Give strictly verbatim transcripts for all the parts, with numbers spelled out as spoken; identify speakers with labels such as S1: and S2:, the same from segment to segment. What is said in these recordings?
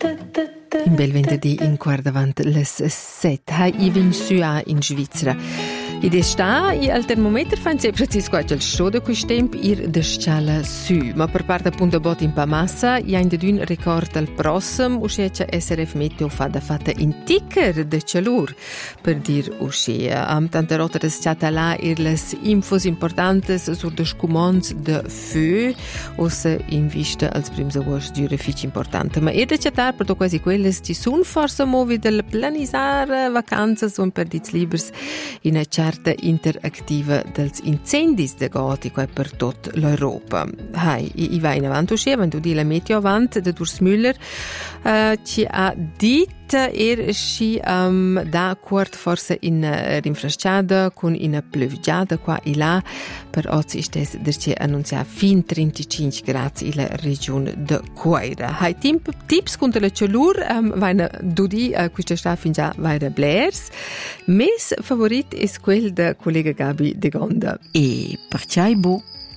S1: In bel venerdì in quart davant les set. Hai i vin sua in Svizzera. I de sta i al termometer fan sempre precis quattro sto da quist temp ir de scala su, ma per parte appunto bot in pa massa, i ein de dün record al prossem uscece S R F Meteo fa da fatta in ticker de calur per dir uscia. Am tanta rota des chata la ir les infos importantes sur de scumons de fö o se in vista als prims agost dure fic importante. Ma ir de chatar per to quasi quelles ci sun forse movi del planisar vacanzas un per dits libers in a charta interactiva dels incendis de goti qua per tot l'Europa. Hai, i, i va in avanti uscire, quando di la meteo avanti, de Urs Müller uh, ci ha dit er sci um, da quart forse in uh, rinfrasciada con in pluvgiada qua e là per oggi istes derci annuncia fin trentacinque gradi in la regione de Coira. Hai timp, tips contro la calur um, vaina dudi uh, questa sta fin già vaina blairs. Mes favorit es quel de collega Gabi de Gonda.
S2: E perciai bu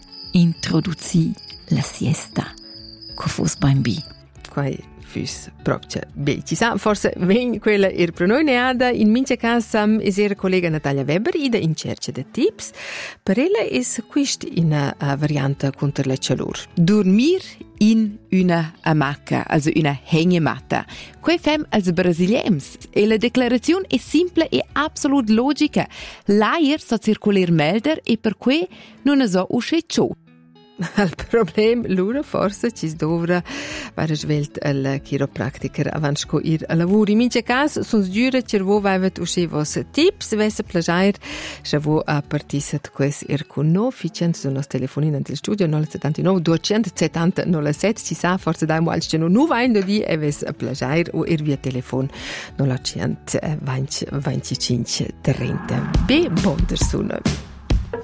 S2: introduci la siesta co fos bambi.
S1: Quai fus proprio be. Ci sa forse ven quella er pro noi neada in mince casa um, es era collega Natalia Weber ida in cerca de tips. Per ella es quist in a, a variante contro la calur.
S2: Dormir in una hamaca, also una hängematta. Quei fem als brasiliens. E la declarazione è simple e absolut logica. L'aier so circuler melder e per quei non so usce ciò.
S1: Il problem lura forse ci dovra vare svelt al chiropractiker avanti co ir a lavoro. In mince cas sunt giura cervo vaivet usce vos tips, vesse plagiair, cervo a partisat quest ir con no, ficent su nos telefonina del studio nove sette nove due sette zero nove sette, ci sa forse dai mo alci che no nu vain di e ves a plagiair o ir via telefon nove zero zero venti venticinque trenta. Be bon der sunna.